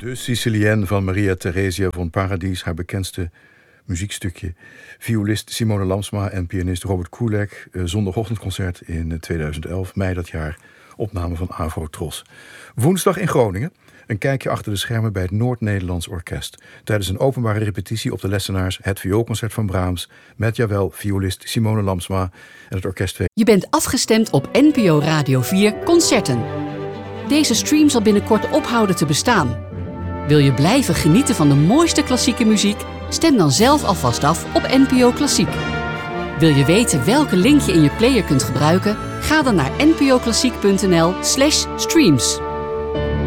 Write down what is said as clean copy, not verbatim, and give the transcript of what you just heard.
De Sicilienne van Maria Theresia von Paradis, haar bekendste muziekstukje. Violist Simone Lamsma en pianist Robert Koelek. Zondagochtendconcert in 2011, mei dat jaar. Opname van Avro Tros. Woensdag in Groningen. Een kijkje achter de schermen bij het Noord-Nederlands Orkest. Tijdens een openbare repetitie op de lessenaars het vioolconcert van Brahms. Met jawel violist Simone Lamsma en het orkest. Je bent afgestemd op NPO Radio 4 Concerten. Deze stream zal binnenkort ophouden te bestaan. Wil je blijven genieten van de mooiste klassieke muziek? Stem dan zelf alvast af op NPO Klassiek. Wil je weten welke link je in je player kunt gebruiken? Ga dan naar npoklassiek.nl/streams.